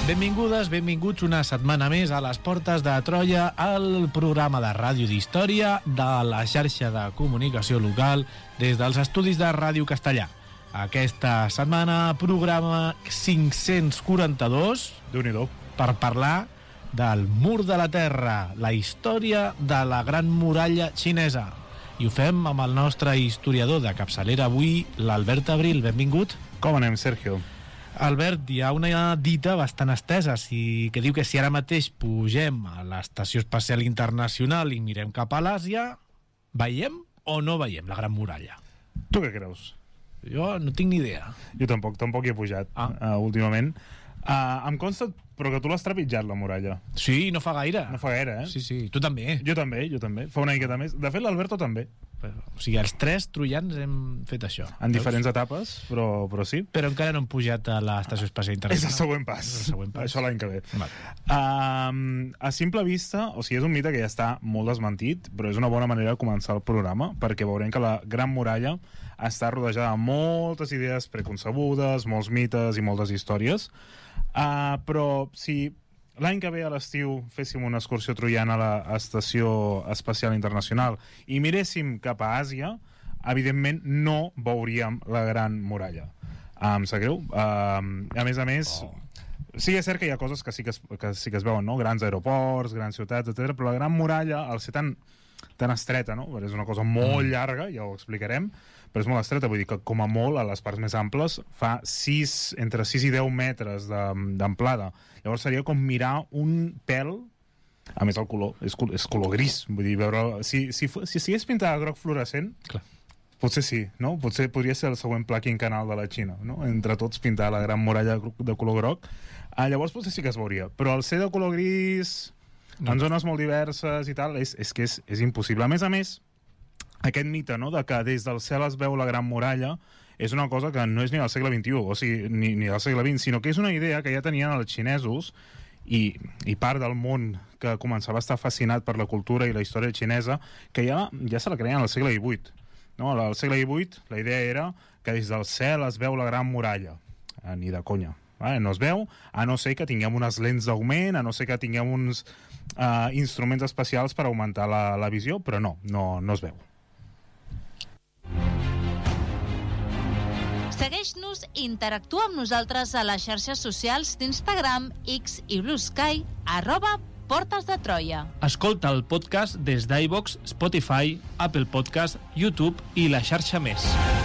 Benvingudes, benvinguts una setmana més a les portes de Troia, al programa de ràdio d'història de la xarxa de comunicació local des dels estudis de Ràdio Castellà. Aquesta setmana, programa 542, Déu-n'hi-do, per parlar del Mur de la Terra, la història de la Gran Muralla Xinesa. I ho fem amb el nostre historiador de capçalera avui, l'Albert Abril. Benvingut. Com anem, Sergio? Albert, hi ha una dita bastant estesa que diu que si ara mateix pugem a l'Estació Espacial Internacional i mirem cap a l'Àsia, veiem o no veiem la Gran Muralla? Tu què creus? Jo no tinc ni idea. Jo tampoc hi he pujat últimament. Em consta, però que tu l'has trepitjat, la muralla. Sí, no fa gaire. No fa gaire, eh? Sí, tu també. Jo també. Fa una miqueta més. De fet, l'Alberto també. O sigui, els tres troians hem fet això. En diferents etapes, però sí. Però encara no hem pujat a l'Estació Espacial Internacional. És el següent pas. Això l'any que ve. A simple vista, o sigui, és un mite que ja està molt desmentit, però és una bona manera de començar el programa, perquè veurem que la Gran Muralla està rodejada de moltes idees preconcebudes, molts mites i moltes històries. Però si l'any que ve a l'estiu féssim una excursió troiana a l'Estació Espacial Internacional i miréssim cap a Àsia, evidentment no veuríem la Gran Muralla. Em sap greu. A més, sí que és cert que hi ha coses que sí que es veuen, no? Grans aeroports, grans ciutats, etc. Però la Gran Muralla, al ser tan estreta, no? És una cosa molt llarga, ja ho explicarem, però és molt estreta, vull dir que com a molt a les parts més amples fa entre 6 i 10 metres d'amplada. Llavors seria com mirar un pèl, a més el color és color gris, vull dir, veure, si estigués pintada groc fluorescent, clar, potser sí, no? Potser podria ser el següent pla quinquennal de la Xina, no? Entre tots pintar la Gran Muralla de color groc. Llavors potser sí que es veuria, però al ser de color gris, en zones molt diverses i tal, és que és impossible. A més, aquest mite, no?, de que des del cel es veu la Gran Muralla és una cosa que no és ni del segle XXI, o sigui, ni del segle XX, sinó que és una idea que ja tenien els xinesos i part del món que començava a estar fascinat per la cultura i la història xinesa, que ja se la creien al segle XVIII. No? Al segle XVIII la idea era que des del cel es veu la Gran Muralla. Ni de conya. No es veu, a no ser que tinguem unes lents d'augment, a no ser que tinguem uns instruments especials per augmentar la visió, però no es veu. Segueix-nos i interactua amb nosaltres a les xarxes socials d'Instagram, X i Blue Sky, @Portes de Troia. Escolta el podcast des d'iVoox, Spotify, Apple Podcast, YouTube i la xarxa més.